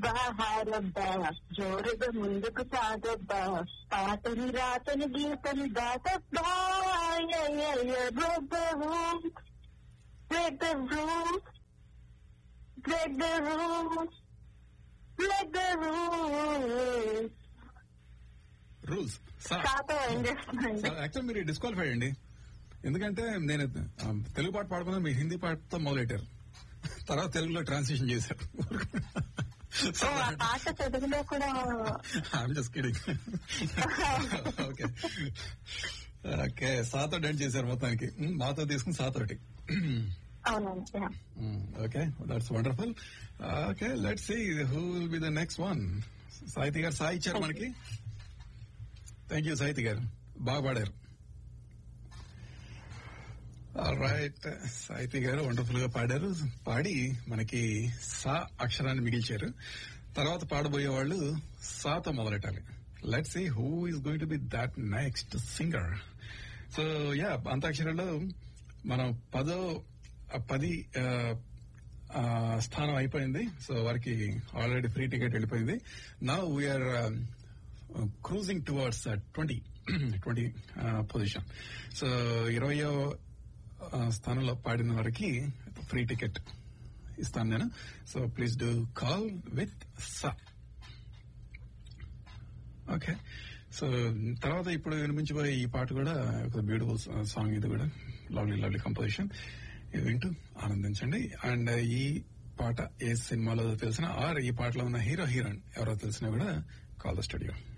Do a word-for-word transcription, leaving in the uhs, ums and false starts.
హారబ్బా జోరుగా ముందుకు సాగబ్బా పాటని రాతని గీతని దాటబ్బా break the rule break the rule break the rule break the rule rules సాతో ఏం చేస్తున్నాండి. Actual మీరు డిస్క్వాలిఫైడ్ అండి, ఎందుకంటే నేను తెలుగు పాట పాడుకున్నా మీరు హిందీ పాటతో మొదలెట్టారు, తర్వాత తెలుగులో ట్రాన్స్లేషన్ చేశారు. పాట తెలుగులో కూడా I'm just kidding. Okay okay సాతో dent చేశారు మొత్తానికి, మాతో తీసుకుని సాతోటి. అవునండి. Okay that's wonderful. Okay let's see who will be the next one. Sahiti గారు సాయి ఇచ్చారు మనకి. థ్యాంక్ యూ సాహితి గారు, బాగా పాడారు. రైట్ సాహితి గారు వండర్ఫుల్ గా పాడారు. పాడి మనకి సా అక్షరాన్ని మిగిల్చారు. తర్వాత పాడబోయే వాళ్ళు సాతో మొదలెట్టాలి. Let's see who is going to be that next singer. So yeah అంతాక్షరిలో మనం పదో పది స్థానం అయిపోయింది. సో వారికి ఆల్రెడీ ఫ్రీ టికెట్ వెళ్ళిపోయింది. Now we are cruising towards twenty twenty position. So ఇరవయో స్థానంలో పాడిన వారికి ఫ్రీ టికెట్ ఇస్తాను నేను. So please do call with saw. Okay so తర్వాత ఇప్పుడు వినిపించబోయే ఈ పాట కూడా ఒక బ్యూటిఫుల్ సాంగ్. ఇది కూడా లవ్లీ లవ్లీ కంపోజిషన్. ఇది వింటూ ఆనందించండి. అండ్ ఈ పాట ఏ సినిమాలో తెలిసినా ఆర్ ఈ పాటలో ఉన్న హీరో హీరోయిన్ ఎవరో తెలిసినా కూడా కాల్ ద స్టూడియో.